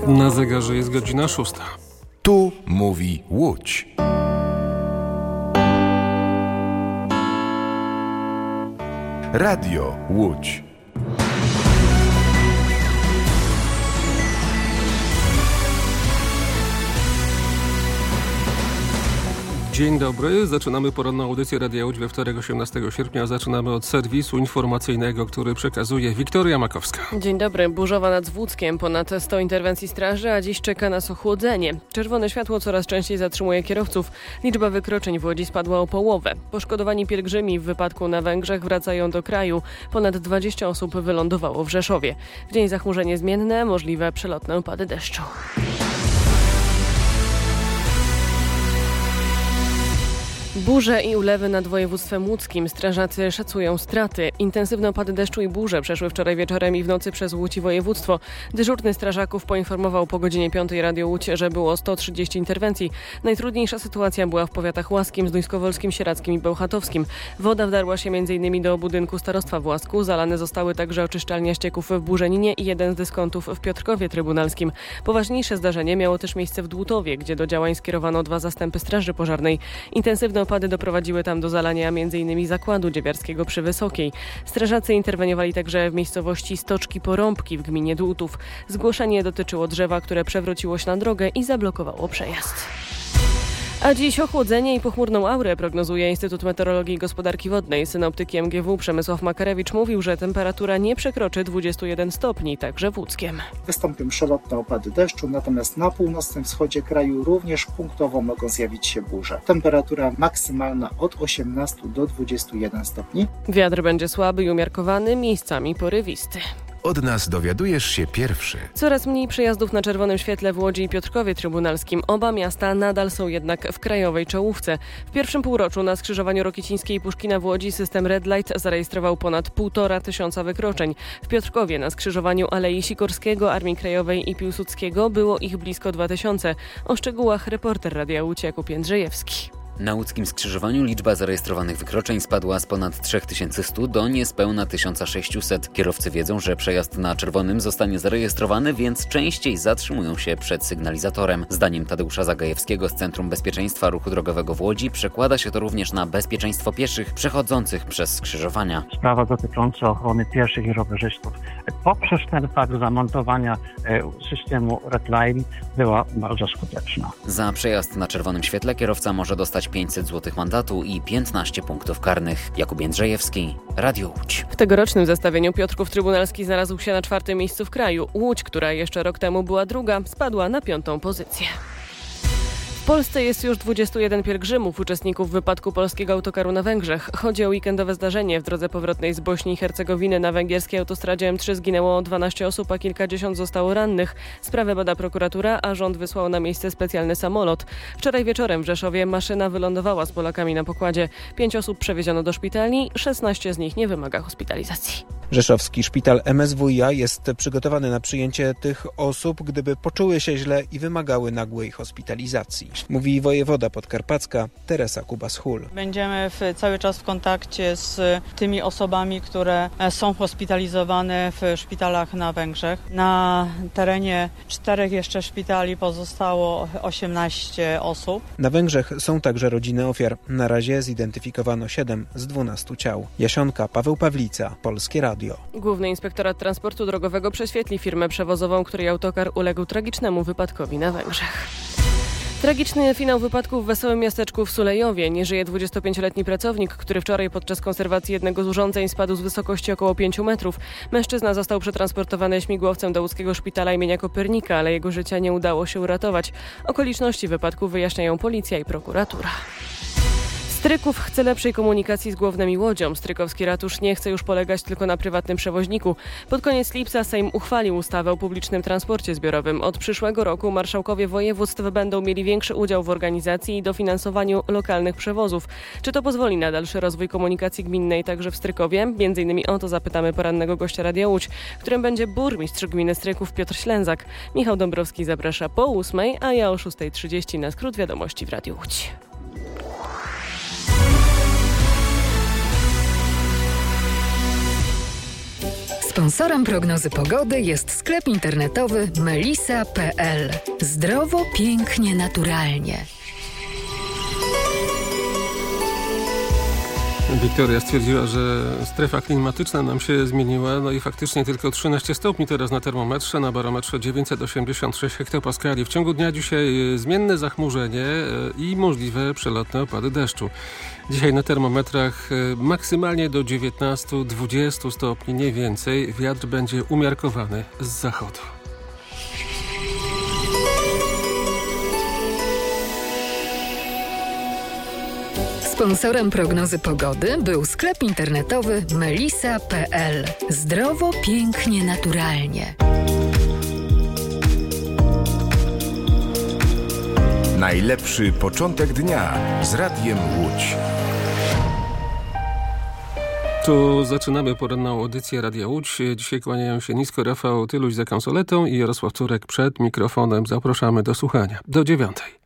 Na zegarze jest godzina 6. Tu mówi Łódź. Radio Łódź. Dzień dobry, zaczynamy poranną audycję Radia Łódź we wtorek 18 sierpnia. Zaczynamy od serwisu informacyjnego, który przekazuje Wiktoria Makowska. Dzień dobry, burzowa nad Włódzkiem, ponad 100 interwencji straży, a dziś czeka nas ochłodzenie. Czerwone światło coraz częściej zatrzymuje kierowców. Liczba wykroczeń w Łodzi spadła o połowę. Poszkodowani pielgrzymi w wypadku na Węgrzech wracają do kraju. Ponad 20 osób wylądowało w Rzeszowie. W dzień zachmurzenie zmienne, możliwe przelotne opady deszczu. Burze i ulewy nad województwem łódzkim. Strażacy szacują straty. Intensywne opady deszczu i burze przeszły wczoraj wieczorem i w nocy przez Łódź i województwo. Dyżurny strażaków poinformował po godzinie 5 Radio Łódź, że było 130 interwencji. Najtrudniejsza sytuacja była w powiatach łaskim, zduńskowolskim, sieradzkim i bełchatowskim. Woda wdarła się m.in. do budynku starostwa w Łasku. Zalane zostały także oczyszczalnia ścieków w Burzeninie i jeden z dyskontów w Piotrkowie Trybunalskim. Poważniejsze zdarzenie miało też miejsce w Dłutowie, gdzie do działań skierowano 2 zastępy straży pożarnej. Intensywne opady doprowadziły tam do zalania m.in. zakładu dziewiarskiego przy Wysokiej. Strażacy interweniowali także w miejscowości Stoczki Porąbki w gminie Dłutów. Zgłoszenie dotyczyło drzewa, które przewróciło się na drogę i zablokowało przejazd. A dziś ochłodzenie i pochmurną aurę prognozuje Instytut Meteorologii i Gospodarki Wodnej. Synoptyk MGW Przemysław Makarewicz mówił, że temperatura nie przekroczy 21 stopni, także w Łódzkiem. Wystąpią przelotne opady deszczu, natomiast na północnym wschodzie kraju również punktowo mogą zjawić się burze. Temperatura maksymalna od 18 do 21 stopni. Wiatr będzie słaby i umiarkowany, miejscami porywisty. Od nas dowiadujesz się pierwszy. Coraz mniej przejazdów na czerwonym świetle w Łodzi i Piotrkowie Trybunalskim. Oba miasta nadal są jednak w krajowej czołówce. W pierwszym półroczu na skrzyżowaniu Rokicińskiej i Puszkina w Łodzi system Red Light zarejestrował ponad 1500 wykroczeń. W Piotrkowie na skrzyżowaniu Alei Sikorskiego, Armii Krajowej i Piłsudskiego było ich blisko 2000. O szczegółach reporter Radia Łódź Jakub Jędrzejewski. Na łódzkim skrzyżowaniu liczba zarejestrowanych wykroczeń spadła z ponad 3100 do niespełna 1600. Kierowcy wiedzą, że przejazd na czerwonym zostanie zarejestrowany, więc częściej zatrzymują się przed sygnalizatorem. Zdaniem Tadeusza Zagajewskiego z Centrum Bezpieczeństwa Ruchu Drogowego w Łodzi przekłada się to również na bezpieczeństwo pieszych przechodzących przez skrzyżowania. Sprawa dotycząca ochrony pieszych i rowerzystów. Poprzez ten fakt zamontowania systemu Red Line była bardzo skuteczna. Za przejazd na czerwonym świetle kierowca może dostać 500 zł mandatu i 15 punktów karnych. Jakub Jędrzejewski, Radio Łódź. W tegorocznym zestawieniu Piotrków Trybunalski znalazł się na 4. miejscu w kraju. Łódź, która jeszcze rok temu była 2, spadła na 5. pozycję. W Polsce jest już 21 pielgrzymów, uczestników wypadku polskiego autokaru na Węgrzech. Chodzi o weekendowe zdarzenie. W drodze powrotnej z Bośni i Hercegowiny na węgierskiej autostradzie M3 zginęło 12 osób, a kilkadziesiąt zostało rannych. Sprawę bada prokuratura, a rząd wysłał na miejsce specjalny samolot. Wczoraj wieczorem w Rzeszowie maszyna wylądowała z Polakami na pokładzie. 5 osób przewieziono do szpitali, 16 z nich nie wymaga hospitalizacji. Rzeszowski szpital MSWiA jest przygotowany na przyjęcie tych osób, gdyby poczuły się źle i wymagały nagłej hospitalizacji. Mówi wojewoda podkarpacka Teresa Kubas-Hul. Będziemy cały czas w kontakcie z tymi osobami, które są hospitalizowane w szpitalach na Węgrzech. Na terenie 4 jeszcze szpitali pozostało 18 osób. Na Węgrzech są także rodziny ofiar. Na razie zidentyfikowano 7 z 12 ciał. Jasionka, Paweł Pawlica, Polskie Radio. Główny Inspektorat Transportu Drogowego prześwietli firmę przewozową, której autokar uległ tragicznemu wypadkowi na Węgrzech. Tragiczny finał wypadku w wesołym miasteczku w Sulejowie. Nie żyje 25-letni pracownik, który wczoraj podczas konserwacji jednego z urządzeń spadł z wysokości około 5 metrów. Mężczyzna został przetransportowany śmigłowcem do łódzkiego szpitala imienia Kopernika, ale jego życia nie udało się uratować. Okoliczności wypadku wyjaśniają policja i prokuratura. Stryków chce lepszej komunikacji z Głownem i Łodzią. Strykowski ratusz nie chce już polegać tylko na prywatnym przewoźniku. Pod koniec lipca Sejm uchwalił ustawę o publicznym transporcie zbiorowym. Od przyszłego roku marszałkowie województw będą mieli większy udział w organizacji i dofinansowaniu lokalnych przewozów. Czy to pozwoli na dalszy rozwój komunikacji gminnej także w Strykowie? Między innymi o to zapytamy porannego gościa Radia Łódź, którym będzie burmistrz gminy Stryków Piotr Ślęzak. Michał Dąbrowski zaprasza po 8, a ja o 6:30 na skrót wiadomości w Radiu Łódź. Sponsorem prognozy pogody jest sklep internetowy melisa.pl. Zdrowo, pięknie, naturalnie. Wiktoria stwierdziła, że strefa klimatyczna nam się zmieniła, no i faktycznie tylko 13 stopni teraz na termometrze, na barometrze 986 hektopaskali. W ciągu dnia dzisiaj zmienne zachmurzenie i możliwe przelotne opady deszczu. Dzisiaj na termometrach maksymalnie do 19-20 stopni, nie więcej. Wiatr będzie umiarkowany z zachodu. Sponsorem prognozy pogody był sklep internetowy melisa.pl. Zdrowo, pięknie, naturalnie. Najlepszy początek dnia z Radiem Łódź. Tu zaczynamy poranną audycję Radia Łódź. Dzisiaj kłaniają się nisko Rafał Tyluś za konsoletą i Jarosław Córek przed mikrofonem. Zapraszamy do słuchania. Do 9:00.